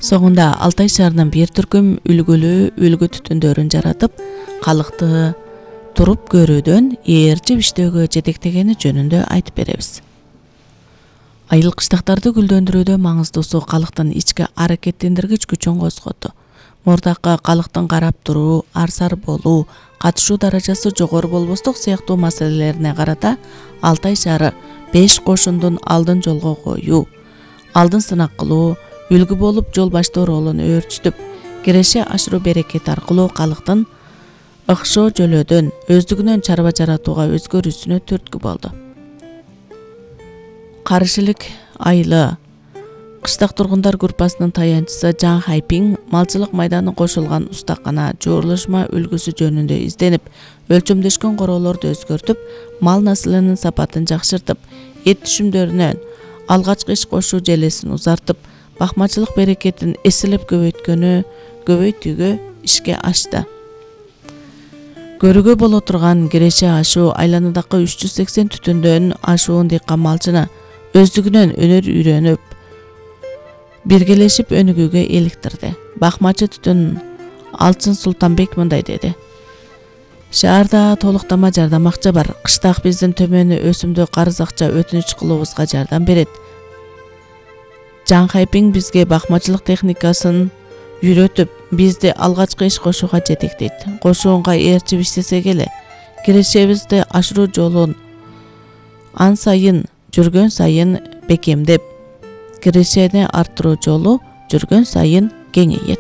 Соңында Алтай шаарынын бир түркүм үлгүлүү үлгү түтүндөрүн жаратып, калыкты туруп көрүүдөн ээрчип иштөөгө жетектегени жөнүндө айтып беребиз. Айыл кыштактарды гүлдөндүрүүдө маңыздуусу калыктын ички аракеттендиргич күчүн козготу. Мурдакы калыктын карап туруу, арсар болуу, катышуу даражасы жогору болбостук сыяктуу маселелерине карата Алтай шаары 5 кошундун алдын жолго коюу, алдын сынак кылуу, үлгү болуп жол баштоо ролун өөрчүтүп, киреше ашыруу берекети аркылуу калыктын ыкшоо жөлөдөн өздүгүнөн чарба жаратууга өзгөрүүсүнө түрткү болду. Карышылык айылы кыштак тургундар группасынын таянчысы Жан Хайпиң малчылык майданы кошулган устакана жуурулушма үлгүсү жөнүндө изденип, өлчөмдөшкөн короолорду өзгөртүп, мал наслынын сапатын жакшыртып, эт түшүмдөрүнөн алгачкы иш кошуу желесин узартып, бакмачылык берекетин эселеп көбөйтүүгө ишке ашты. Көрүүгө боло турган киреше ашуу айланадагы 380 түтүндөн ашуун дыйкан малчыны өздүгүнөн өнөр үйрөнүп, биргелешип өнүгүүгө иликтирди. Бакмачы түтүн Алчын Султанбек мындай деди: Шаарда толуктама жардам акча бар. Кыштак биздин төмөнү өсүмдүк карыз акча өтүнүч кылуубузга жардам берет. Жан Хайпиң бизге бакмачылык техникасын үйрөтүп, бизди алгачкы иш кошууга жетектейт. Кошуунга ээрчип иштесек эле, кирешебизди ашыруу жолун ан сайын жүргөн сайын бекемдеп, кирешени арттыруу жолу жүргөн сайын кеңейет.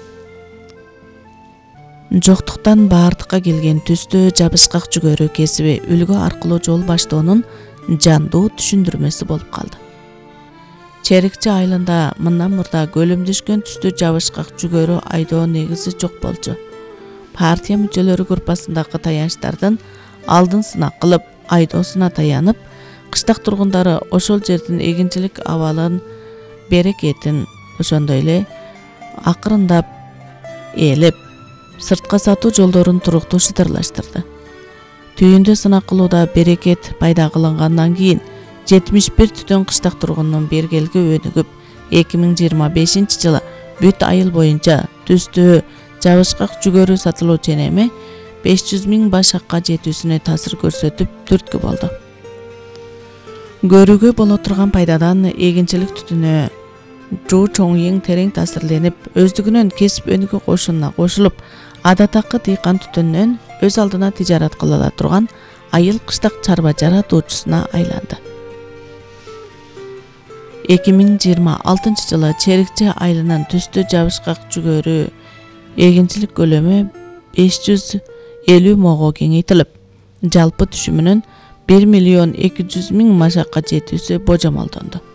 Жоктуктан баардыкка келген түстө жабышкак жүгөрү кесиби үлгү аркылуу жол баштоонун жандуу түшүндүрмөсү болуп калды. Черикчи айылында мындан мурда көлөмдөшкөн түстүү жабышкак жүгөрү айдоо негизи жок болчу. Партия мүчөлөрү группасындагы таянычтардын алдын сынак кылып, айдоосуна таянып, кыштак тургундары ошол жердин эгинчилик абалын, берекетин, ошондой эле акырындап ээлеп, сыртка сатуу жолдорун туруктуу шытырлаштырды. Түйүндө сынак кылууда берекет пайда кылынгандан кийин 71 түтүн кыштак тургунунун бергелги өнүгүп, 2025 жылы бүт айыл боюнча түстүү жабышкак жүгөрү сатылуучу эми 500 000 башакка жетүүсүнө таасир көрсөтүп түрткү болду. Көрүүгө боло турган пайдадан эгинчилик түтүнү Жу Чоңйиң терең таасирленип, өздүгүнөн кесип өнүгүү кошунуна кошулуп, адатакы дыйкан түтүннөн өз алдына тижарат кыла ала турган айыл кыштак чарба жаратуучусуна айланды. 2026 жылы Черикчи айылынын түстүү жабышкак жүгөрү эгинчилик көлөмү 550 мого кеңейтилип, жалпы түшүмүнүн 1 200 000 машакка жетүүсү божомолдонду.